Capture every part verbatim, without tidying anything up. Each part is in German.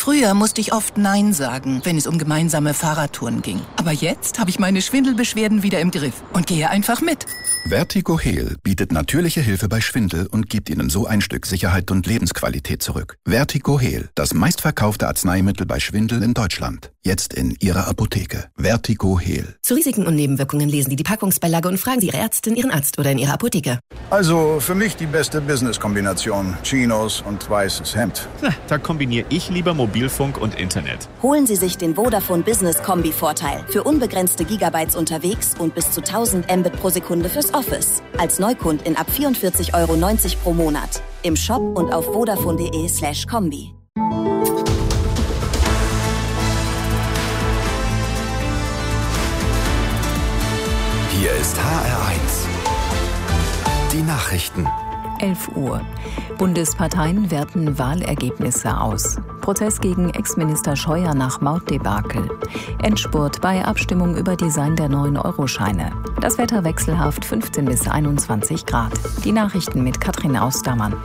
Früher musste ich oft Nein sagen, wenn es um gemeinsame Fahrradtouren ging. Aber jetzt habe ich meine Schwindelbeschwerden wieder im Griff und gehe einfach mit. Vertigo-Heal bietet natürliche Hilfe bei Schwindel und gibt Ihnen so ein Stück Sicherheit und Lebensqualität zurück. Vertigo-Heal, das meistverkaufte Arzneimittel bei Schwindel in Deutschland. Jetzt in Ihrer Apotheke. Vertigo-Heal. Zu Risiken und Nebenwirkungen lesen Sie die Packungsbeilage und fragen Sie Ihre Ärztin, Ihren Arzt oder in Ihrer Apotheke. Also für mich die beste Business-Kombination. Chinos und weißes Hemd. Na, da kombiniere ich lieber Mobilfunk und Internet. Holen Sie sich den Vodafone Business Kombi-Vorteil. Für unbegrenzte Gigabytes unterwegs und bis zu tausend Mbit pro Sekunde fürs Office. Als Neukundin ab vierundvierzig Euro neunzig pro Monat. Im Shop und auf vodafone.de slash Kombi. Hier ist H R eins. Die Nachrichten. elf Uhr. Bundesparteien werten Wahlergebnisse aus. Prozess gegen Ex-Minister Scheuer nach Mautdebakel. Endspurt bei Abstimmung über Design der neuen Euroscheine. Das Wetter wechselhaft fünfzehn bis einundzwanzig Grad. Die Nachrichten mit Katrin Austermann.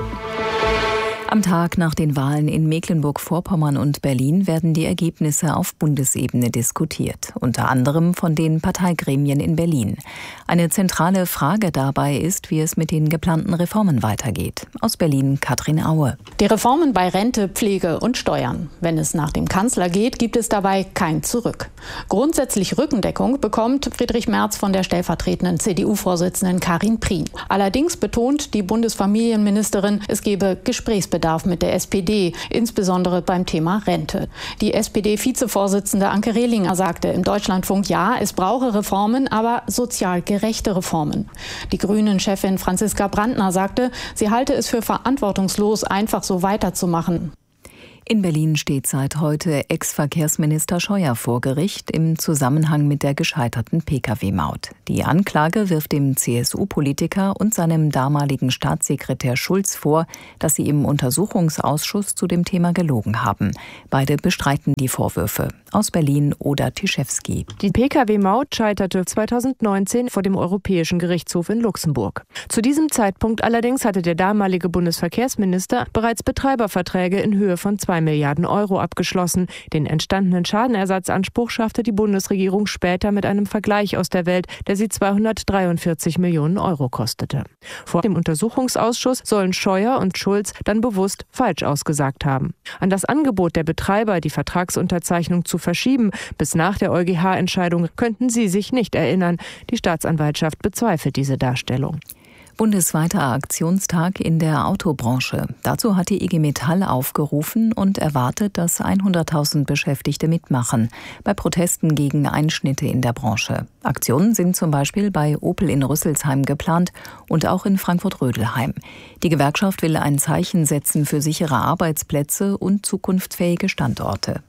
Am Tag nach den Wahlen in Mecklenburg-Vorpommern und Berlin werden die Ergebnisse auf Bundesebene diskutiert, unter anderem von den Parteigremien in Berlin. Eine zentrale Frage dabei ist, wie es mit den geplanten Reformen weitergeht. Aus Berlin Katrin Aue. Die Reformen bei Rente, Pflege und Steuern. Wenn es nach dem Kanzler geht, gibt es dabei kein Zurück. Grundsätzlich Rückendeckung bekommt Friedrich Merz von der stellvertretenden C D U-Vorsitzenden Karin Prien. Allerdings betont die Bundesfamilienministerin, es gebe Gesprächsbedarf mit der S P D, insbesondere beim Thema Rente. Die S P D-Vizevorsitzende Anke Rehlinger sagte im Deutschlandfunk, ja, es brauche Reformen, aber sozial gerechte Reformen. Die Grünen-Chefin Franziska Brandner sagte, sie halte es für verantwortungslos, einfach so weiterzumachen. In Berlin steht seit heute Ex-Verkehrsminister Scheuer vor Gericht im Zusammenhang mit der gescheiterten P K W-Maut. Die Anklage wirft dem C S U-Politiker und seinem damaligen Staatssekretär Schulz vor, dass sie im Untersuchungsausschuss zu dem Thema gelogen haben. Beide bestreiten die Vorwürfe. Aus Berlin Oda Tischewski. Die P K W-Maut scheiterte zweitausendneunzehn vor dem Europäischen Gerichtshof in Luxemburg. Zu diesem Zeitpunkt allerdings hatte der damalige Bundesverkehrsminister bereits Betreiberverträge in Höhe von zwei Milliarden Euro abgeschlossen. Den entstandenen Schadenersatzanspruch schaffte die Bundesregierung später mit einem Vergleich aus der Welt, der sie zweihundertdreiundvierzig Millionen Euro kostete. Vor dem Untersuchungsausschuss sollen Scheuer und Schulz dann bewusst falsch ausgesagt haben. An das Angebot der Betreiber, die Vertragsunterzeichnung zu verschieben, bis nach der EuGH-Entscheidung, könnten sie sich nicht erinnern. Die Staatsanwaltschaft bezweifelt diese Darstellung. Bundesweiter Aktionstag in der Autobranche. Dazu hat die I G Metall aufgerufen und erwartet, dass hunderttausend Beschäftigte mitmachen bei Protesten gegen Einschnitte in der Branche. Aktionen sind zum Beispiel bei Opel in Rüsselsheim geplant und auch in Frankfurt-Rödelheim. Die Gewerkschaft will ein Zeichen setzen für sichere Arbeitsplätze und zukunftsfähige Standorte.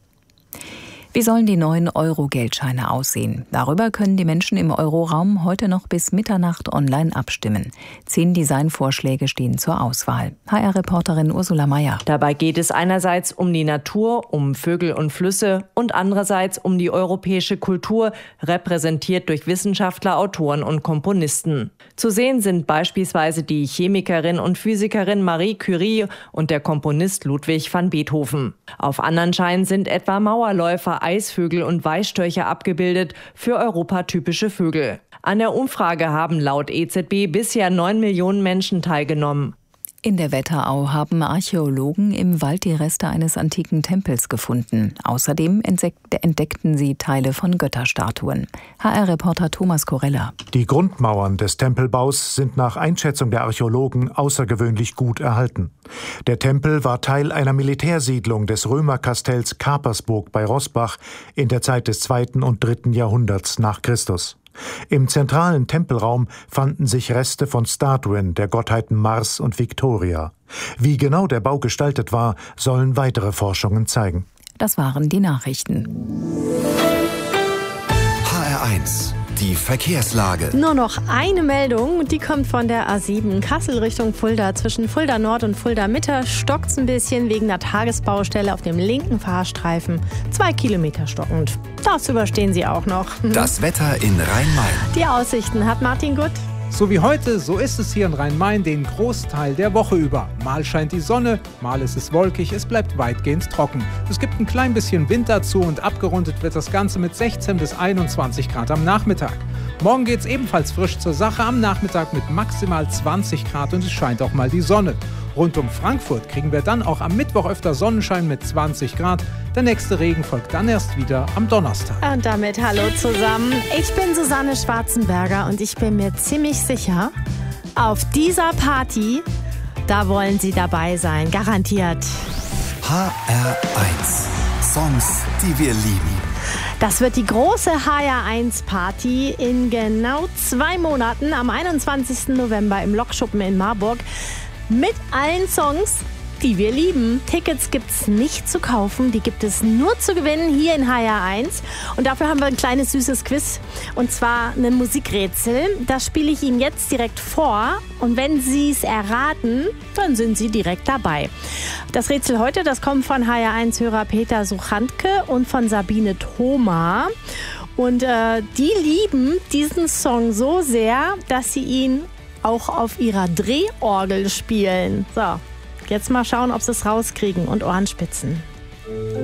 Wie sollen die neuen Euro-Geldscheine aussehen? Darüber können die Menschen im Euroraum heute noch bis Mitternacht online abstimmen. Zehn Designvorschläge stehen zur Auswahl. H R-Reporterin Ursula Meier. Dabei geht es einerseits um die Natur, um Vögel und Flüsse und andererseits um die europäische Kultur, repräsentiert durch Wissenschaftler, Autoren und Komponisten. Zu sehen sind beispielsweise die Chemikerin und Physikerin Marie Curie und der Komponist Ludwig van Beethoven. Auf anderen Scheinen sind etwa Mauerläufer, Eisvögel und Weißstörche abgebildet, für Europa typische Vögel. An der Umfrage haben laut E Z B bisher neun Millionen Menschen teilgenommen. In der Wetterau haben Archäologen im Wald die Reste eines antiken Tempels gefunden. Außerdem entdeckten sie Teile von Götterstatuen. H R-Reporter Thomas Korella. Die Grundmauern des Tempelbaus sind nach Einschätzung der Archäologen außergewöhnlich gut erhalten. Der Tempel war Teil einer Militärsiedlung des Römerkastells Kapersburg bei Roßbach in der Zeit des zweiten und dritten Jahrhunderts nach Christus. Im zentralen Tempelraum fanden sich Reste von Statuen der Gottheiten Mars und Victoria. Wie genau der Bau gestaltet war, sollen weitere Forschungen zeigen. Das waren die Nachrichten. H R eins. Die Verkehrslage. Nur noch eine Meldung, die kommt von der A sieben Kassel Richtung Fulda. Zwischen Fulda Nord und Fulda Mitte stockt's ein bisschen wegen der Tagesbaustelle auf dem linken Fahrstreifen. Zwei Kilometer stockend. Das überstehen Sie auch noch. Das Wetter in Rhein-Main. Die Aussichten hat Martin Gutt. So wie heute, so ist es hier in Rhein-Main den Großteil der Woche über. Mal scheint die Sonne, mal ist es wolkig, es bleibt weitgehend trocken. Es gibt ein klein bisschen Wind dazu und abgerundet wird das Ganze mit sechzehn bis einundzwanzig Grad am Nachmittag. Morgen geht es ebenfalls frisch zur Sache, am Nachmittag mit maximal zwanzig Grad und es scheint auch mal die Sonne. Rund um Frankfurt kriegen wir dann auch am Mittwoch öfter Sonnenschein mit zwanzig Grad. Der nächste Regen folgt dann erst wieder am Donnerstag. Und damit hallo zusammen. Ich bin Susanne Schwarzenberger und ich bin mir ziemlich sicher, auf dieser Party, da wollen Sie dabei sein. Garantiert. H R eins. Songs, die wir lieben. Das wird die große H R eins Party in genau zwei Monaten am einundzwanzigsten November im Lokschuppen in Marburg. Mit allen Songs, die wir lieben. Tickets gibt's nicht zu kaufen, die gibt es nur zu gewinnen hier in H R eins. Und dafür haben wir ein kleines süßes Quiz. Und zwar ein Musikrätsel. Das spiele ich Ihnen jetzt direkt vor. Und wenn Sie es erraten, dann sind Sie direkt dabei. Das Rätsel heute, das kommt von H R eins-Hörer Peter Suchantke und von Sabine Thoma. Und äh, die lieben diesen Song so sehr, dass sie ihn auch auf ihrer Drehorgel spielen. So, jetzt mal schauen, ob sie es rauskriegen und Ohrenspitzen.